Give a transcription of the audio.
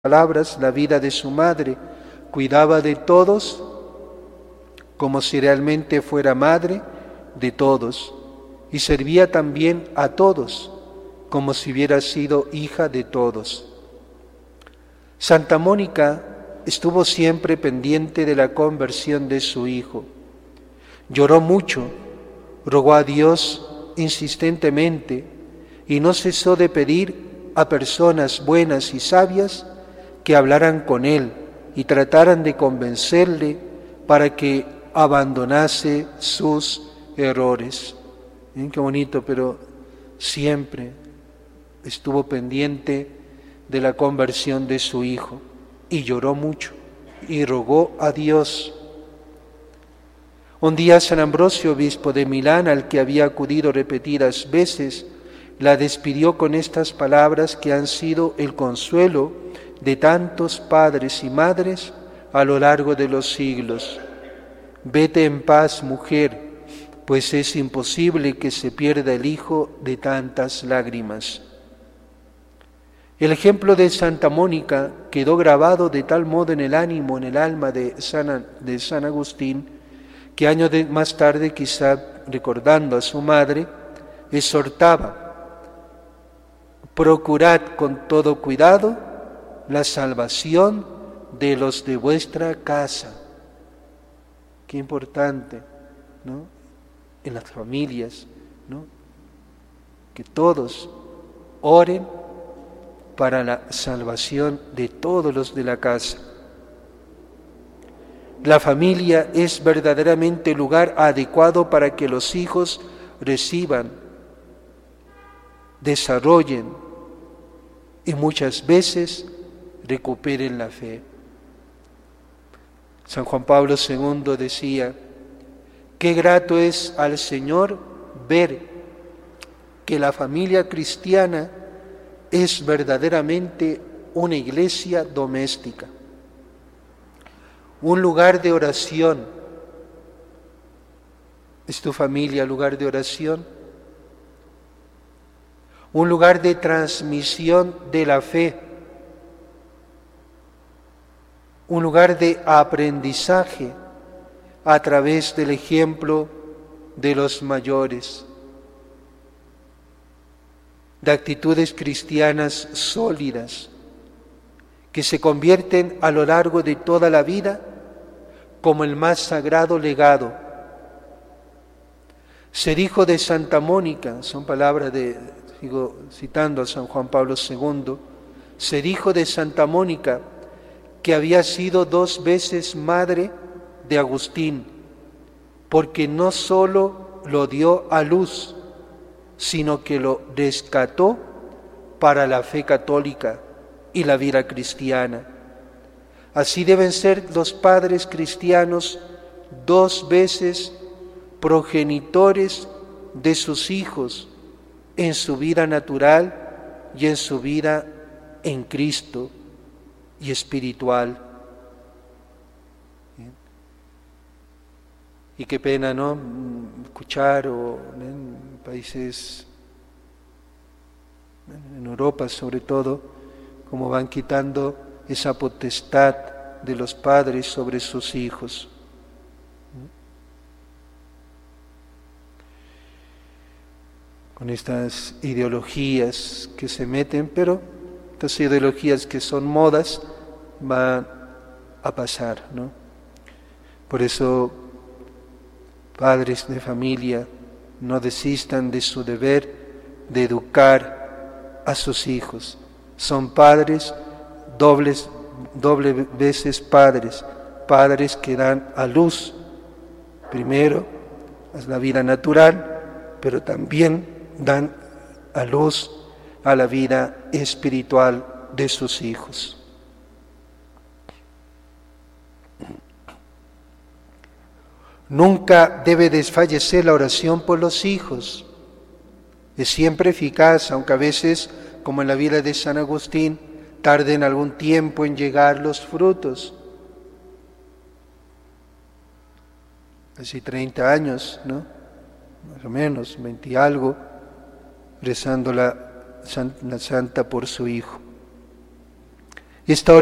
palabras la vida de su madre, cuidaba de todos como si realmente fuera madre de todos y servía también a todos como si hubiera sido hija de todos. Santa Mónica estuvo siempre pendiente de la conversión de su hijo. Lloró mucho, rogó a Dios insistentemente y no cesó de pedir a personas buenas y sabias que hablaran con él y trataran de convencerle para que abandonase sus errores. Qué bonito, pero siempre estuvo pendiente de la conversión de su hijo y lloró mucho y rogó a Dios. Un día San Ambrosio, obispo de Milán, al que había acudido repetidas veces, la despidió con estas palabras que han sido el consuelo de tantos padres y madres a lo largo de los siglos. Vete en paz, mujer, pues es imposible que se pierda el hijo de tantas lágrimas. El ejemplo de Santa Mónica quedó grabado de tal modo en el ánimo, en el alma de San Agustín, que años más tarde, quizá recordando a su madre, exhortaba: procurad con todo cuidado la salvación de los de vuestra casa. Qué importante, ¿no? En las familias, ¿no? Que todos oren para la salvación de todos los de la casa. La familia es verdaderamente el lugar adecuado para que los hijos reciban, desarrollen y muchas veces recuperen la fe. San Juan Pablo II decía: qué grato es al Señor ver que la familia cristiana es verdaderamente una iglesia doméstica, un lugar de oración. ¿Es tu familia lugar de oración? Un lugar de transmisión de la fe, un lugar de aprendizaje a través del ejemplo de los mayores, de actitudes cristianas sólidas que se convierten a lo largo de toda la vida como el más sagrado legado. Ser hijo de Santa Mónica, son palabras sigo citando a San Juan Pablo II, ser hijo de Santa Mónica, que había sido 2 veces madre de Agustín, porque no solo lo dio a luz, sino que lo rescató para la fe católica y la vida cristiana. Así deben ser los padres cristianos, 2 veces progenitores de sus hijos en su vida natural y en su vida en Cristo y espiritual. Y qué pena, ¿no?, escuchar en países, en Europa sobre todo, cómo van quitando esa potestad de los padres sobre sus hijos. Con estas ideologías que se meten, pero estas ideologías que son modas van a pasar, ¿no? Por eso, padres de familia, no desistan de su deber de educar a sus hijos. Son padres doble veces padres, padres que dan a luz, primero a la vida natural, pero también dan a luz a la vida espiritual de sus hijos. Nunca debe desfallecer la oración por los hijos. Es siempre eficaz, aunque a veces, como en la vida de San Agustín, tarden algún tiempo en llegar los frutos. Casi 30 años, ¿no? Más o menos, 20 y algo, rezando la santa por su hijo. Esta